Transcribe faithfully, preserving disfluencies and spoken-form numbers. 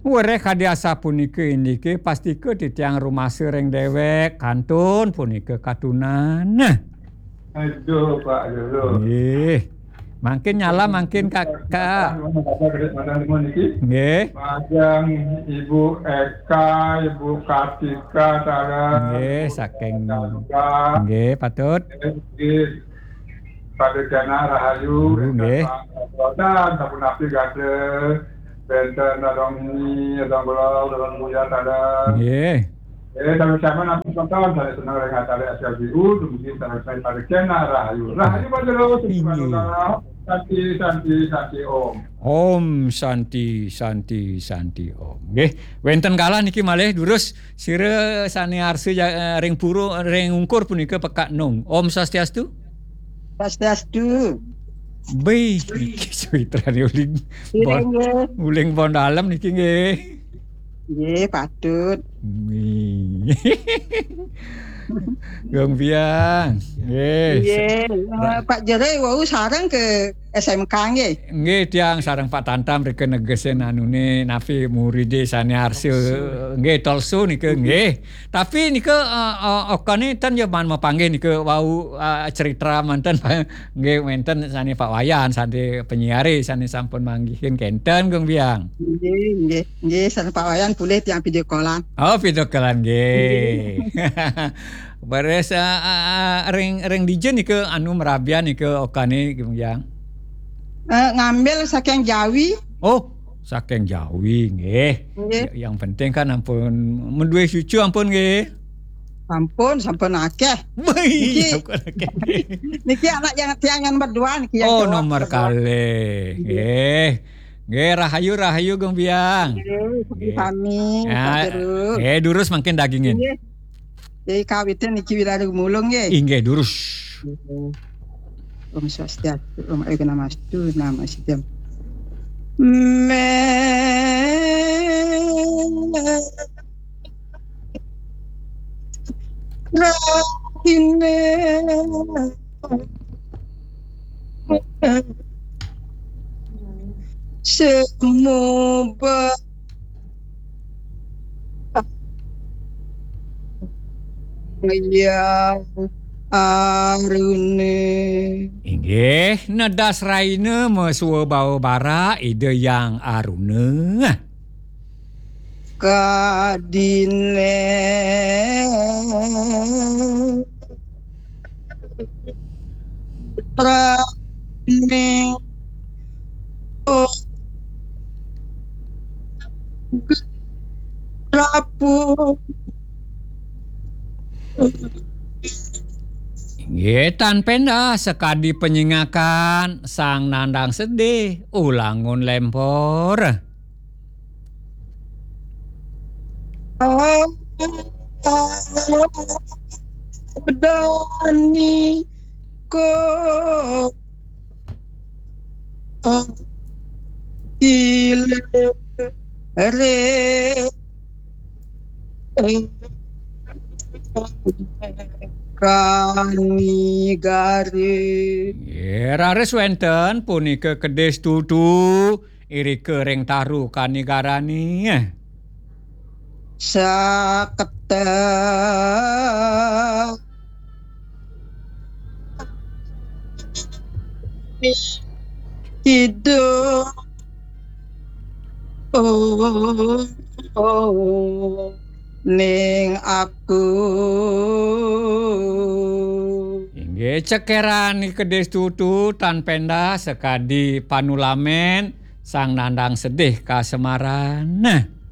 Wereh kadiasa punika indike pastike titiang rumah sereng dewek kantun punika katunan. Nah. Aduh Pak Jolo. Nggih. Mangkin nyala mangkin Kakak. Nggih. Majang Ibu Eka, Ibu Kartika sareng Nggih, saking nggih patut. Nggih. Pada jana rahayu nggih. Dan sampun api gade benten dadong ini dadong kula dadong buya sareng. Nggih. Eh sama-sama nanti tonton saya senang dengan acara S L B U dumugi sareng saya pada jana rahayu. Rahayu Pak Jolo Santi Santi Santi Om. Om Santi Santi Santi Om. Nggih, wenten kala niki malih durus sire saniarse ring puro ring ungkur punika pekak nung. Om Swastiastu. Swastiastu. Baik, niki suwitrane uling. Uling pon dalem niki nggih. Nggih, patut. Nggih. Gong Biang. Nggih. Nggih, Pak Jere wau sareng ke S M K nggih. Nggih, tiang sareng Pak Tantam rike negesen anune nafi muride saniarse nggih tolsu nike nggih. Tapi nike uh, uh, okane ten ya man mapanggih nike wau uh, cerita manten nggih wenten sane Pak Wayan sane penyiare sane sampun manggihin kenten Gong Biang. Nggih, nggih, nggih sareng Pak Wayan boleh tiang video callan. Oh, video callan nggih. Beres uh, uh, ring ring dijen nike anu merabian nike okane Gong Biang. Uh, ngambil saking Jawi. Oh, saking Jawi nggih. Yang penting kan ampun menduwe cucu ampun nggih. Sampun, sampun akeh. Niki, niki anak yang tiangan berdua niki yang oh, nomor kali. Nggih. Nggih, rahayu rahayu Gong Biang. Nggih, kami. Eh, durus makin dagingin. Nggih. Jadi kawitan niki wiradu mulung nggih. Nggih, durus. Om Swastiastu, Om Ega Namastu, Nama Siddham. Me Rahine Semoga yang arune inggih nedas raine mesuwe bau bara ide yang arune kadine prane oh rapu nggih tan penda sekadi penyingakan sang nandang sedih ulangun lempor. Dani ko ile re kami gare ya rares wenten punika kedes tutu iri kering taru kanigarani saketa hidup oh, oh ning aku inggih cekeran kedes tutu tan penda sekadi panulamen sang nandang sedih kasemaran. Nah